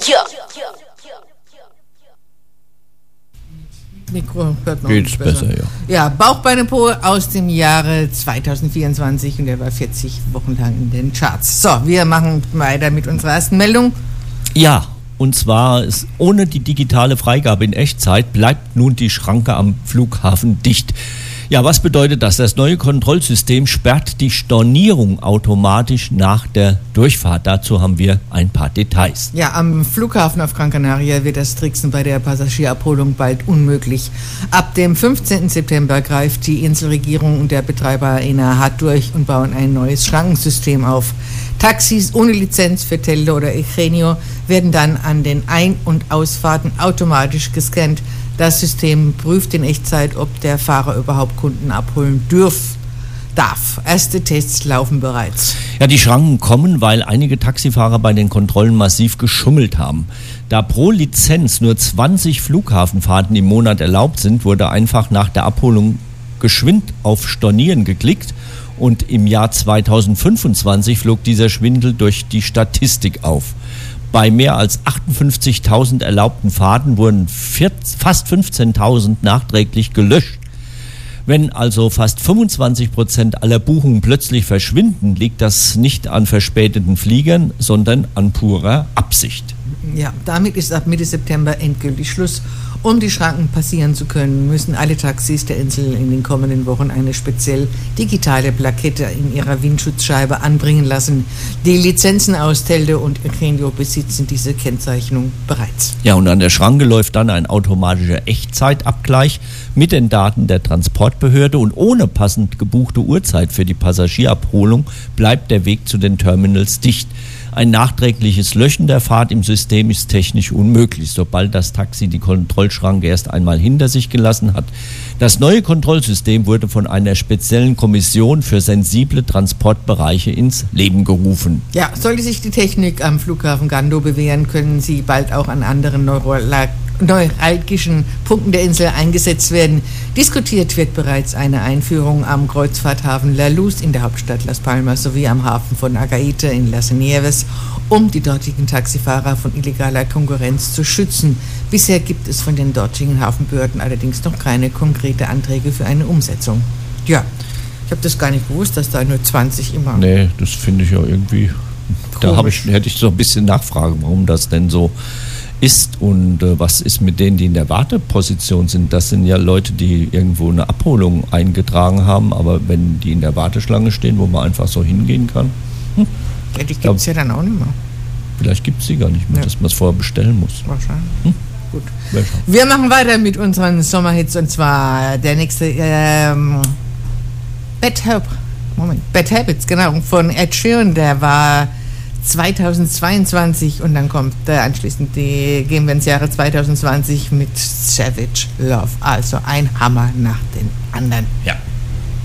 Mikro hört noch Geht's besser, ja. Ja, Bauch, Beine, Po aus dem Jahre 2024 und der war 40 Wochen lang in den Charts. So, wir machen weiter mit unserer ersten Meldung. Ja, und zwar ist ohne die digitale Freigabe in Echtzeit bleibt nun die Schranke am Flughafen dicht. Ja, was bedeutet das? Das neue Kontrollsystem sperrt die Stornierung automatisch nach der Durchfahrt. Dazu haben wir ein paar Details. Ja, am Flughafen auf Gran Canaria wird das Tricksen bei der Passagierabholung bald unmöglich. Ab dem 15. September greift die Inselregierung und der Betreiber AENA hart durch und bauen ein neues Schrankensystem auf. Taxis ohne Lizenz für Telde oder Eugenio werden dann an den Ein- und Ausfahrten automatisch gescannt. Das System prüft in Echtzeit, ob der Fahrer überhaupt Kunden abholen darf. Erste Tests laufen bereits. Ja, die Schranken kommen, weil einige Taxifahrer bei den Kontrollen massiv geschummelt haben. Da pro Lizenz nur 20 Flughafenfahrten im Monat erlaubt sind, wurde einfach nach der Abholung geschwind auf Stornieren geklickt und im Jahr 2025 flog dieser Schwindel durch die Statistik auf. Bei mehr als 58.000 erlaubten Fahrten wurden fast 15.000 nachträglich gelöscht. Wenn also fast 25% aller Buchungen plötzlich verschwinden, liegt das nicht an verspäteten Fliegern, sondern an purer Absicht. Ja, damit ist ab Mitte September endgültig Schluss. Um die Schranken passieren zu können, müssen alle Taxis der Insel in den kommenden Wochen eine speziell digitale Plakette in ihrer Windschutzscheibe anbringen lassen. Die Lizenzen aus Telde und Eugenio besitzen diese Kennzeichnung bereits. Ja, und an der Schranke läuft dann ein automatischer Echtzeitabgleich mit den Daten der Transportbehörde und ohne passend gebuchte Uhrzeit für die Passagierabholung bleibt der Weg zu den Terminals dicht. Ein nachträgliches Löschen der Fahrt im System ist technisch unmöglich, sobald das Taxi die Kontrollschranke erst einmal hinter sich gelassen hat. Das neue Kontrollsystem wurde von einer speziellen Kommission für sensible Transportbereiche ins Leben gerufen. Ja, sollte sich die Technik am Flughafen Gando bewähren, können sie bald auch an anderen neuralgischen Punkten der Insel eingesetzt werden. Diskutiert wird bereits eine Einführung am Kreuzfahrthafen La Luz in der Hauptstadt Las Palmas sowie am Hafen von Agaete in Las Nieves, um die dortigen Taxifahrer von illegaler Konkurrenz zu schützen. Bisher gibt es von den dortigen Hafenbehörden allerdings noch keine konkrete Anträge für eine Umsetzung. Ja, ich habe das gar nicht gewusst, dass da nur 20 immer... Nee, das finde ich ja irgendwie... Komisch. Da hätte ich so ein bisschen Nachfrage, warum das denn so ist und was ist mit denen, die in der Warteposition sind. Das sind ja Leute, die irgendwo eine Abholung eingetragen haben, aber wenn die in der Warteschlange stehen, wo man einfach so hingehen kann. Ja, die gibt es ja dann auch nicht mehr. Vielleicht gibt es sie gar nicht mehr, dass man es vorher bestellen muss. Wahrscheinlich. Gut. Wir machen weiter mit unseren Sommerhits und zwar der nächste Bad Habits, genau, von Ed Sheeran, der war 2022 und dann kommt anschließend gehen wir ins Jahre 2020 mit Savage Love, also ein Hammer nach dem anderen. Ja.